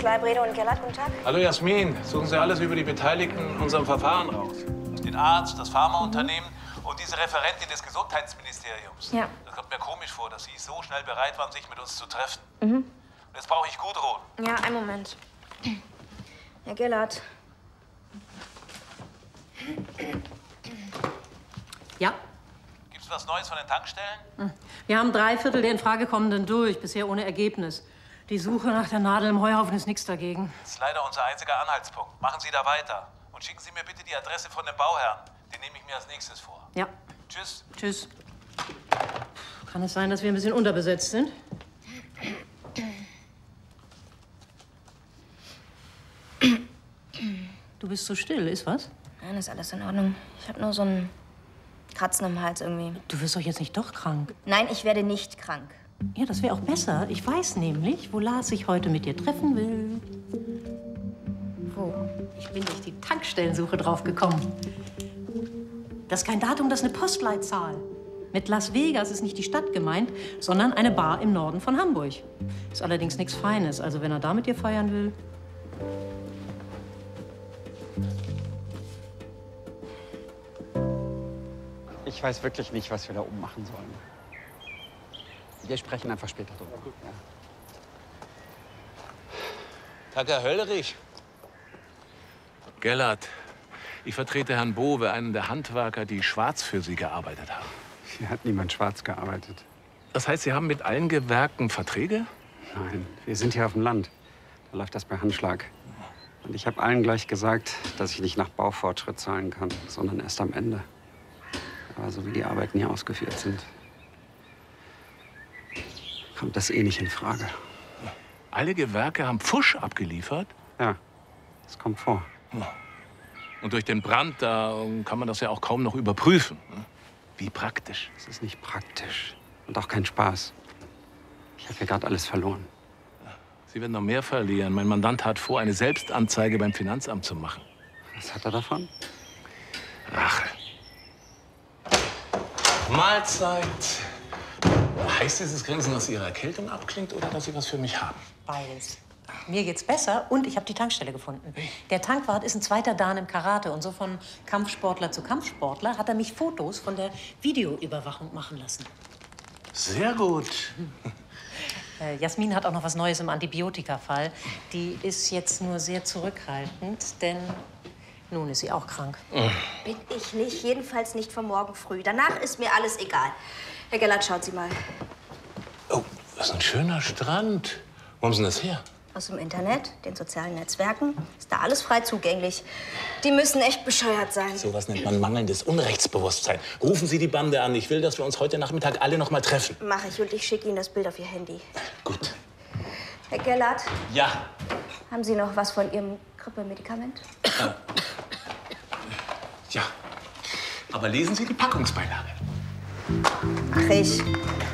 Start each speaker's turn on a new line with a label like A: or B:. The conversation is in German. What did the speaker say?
A: Kanzleibrede und Gellert, guten Tag.
B: Hallo Jasmin, suchen Sie alles über die Beteiligten in unserem Verfahren raus. Den Arzt, das Pharmaunternehmen und diese Referentin des Gesundheitsministeriums.
A: Ja.
B: Das kommt mir komisch vor, dass Sie so schnell bereit waren, sich mit uns zu treffen. Und jetzt brauche ich Gudrun.
A: Ja, einen Moment. Herr Gellert.
C: Ja,
B: Gibt's was Neues von den Tankstellen?
C: wir haben 3/4 der in Frage kommenden durch, bisher ohne Ergebnis. Die Suche nach der Nadel im Heuhaufen ist nichts dagegen.
B: Das ist leider unser einziger Anhaltspunkt. Machen Sie da weiter. Und schicken Sie mir bitte die Adresse von dem Bauherrn. Den nehme ich mir als nächstes vor.
C: Ja,
B: Tschüss.
C: tschüss. Kann es sein, dass wir ein bisschen unterbesetzt sind? Du bist so still, ist was?
A: Nein, ist alles in Ordnung. Ich habe nur so ein Kratzen im Hals irgendwie.
C: Du wirst doch jetzt nicht doch krank.
A: Nein, ich werde nicht krank.
C: Ja, das wäre auch besser. Ich weiß nämlich, wo Lars sich heute mit dir treffen will.
A: Wo?
C: Ich bin durch die Tankstellensuche draufgekommen. Das ist kein Datum, das ist eine Postleitzahl. Mit Las Vegas ist nicht die Stadt gemeint, sondern eine Bar im Norden von Hamburg. Ist allerdings nichts Feines. Also wenn er da mit dir feiern will.
D: Ich weiß wirklich nicht, was wir da oben machen sollen. Wir sprechen einfach später drüber. Ja.
B: Tag, Herr Höllerich. Gellert, ich vertrete Herrn Bowe, einen der Handwerker, die schwarz für Sie gearbeitet haben.
D: Hier hat niemand schwarz gearbeitet.
B: Das heißt, Sie haben mit allen Gewerken Verträge?
D: Nein, wir sind hier auf dem Land. Da läuft das per Handschlag. Und ich habe allen gleich gesagt, dass ich nicht nach Baufortschritt zahlen kann, sondern erst am Ende. Aber so wie die Arbeiten hier ausgeführt sind, kommt das eh nicht in Frage.
B: Alle Gewerke haben Pfusch abgeliefert?
D: Ja, das kommt vor.
B: Und durch den Brand, da kann man das ja auch kaum noch überprüfen. Wie praktisch.
D: Es ist nicht praktisch und auch kein Spaß. Ich habe hier gerade alles verloren.
B: Sie werden noch mehr verlieren. Mein Mandant hat vor, eine Selbstanzeige beim Finanzamt zu machen.
D: Was hat er davon?
B: Rache. Mahlzeit. Heißt dieses Grinsen, dass Ihre Erkältung abklingt oder dass Sie was für mich haben?
C: Beides. Mir geht's besser und ich habe die Tankstelle gefunden. Der Tankwart ist ein zweiter Dan im Karate und so von Kampfsportler zu Kampfsportler hat er mich Fotos von der Videoüberwachung machen lassen.
B: Sehr gut.
C: Jasmin hat auch noch was Neues im Antibiotikafall. Die ist jetzt nur sehr zurückhaltend, denn nun ist sie auch krank.
A: Bin ich nicht, jedenfalls nicht von morgen früh. Danach ist mir alles egal. Herr Gellert, schauen Sie mal.
B: Oh, das ist ein schöner Strand. Wo haben Sie denn das her?
A: Aus dem Internet, den sozialen Netzwerken. Ist da alles frei zugänglich. Die müssen echt bescheuert sein.
B: So was nennt man mangelndes Unrechtsbewusstsein. Rufen Sie die Bande an. Ich will, dass wir uns heute Nachmittag alle noch mal treffen.
A: Mache ich und ich schicke Ihnen das Bild auf Ihr Handy.
B: Gut.
A: Herr Gellert,
B: Ja.
A: haben Sie noch was von Ihrem Grippemedikament?
B: Ja. Aber lesen Sie die Packungsbeilage.
A: Mach ich.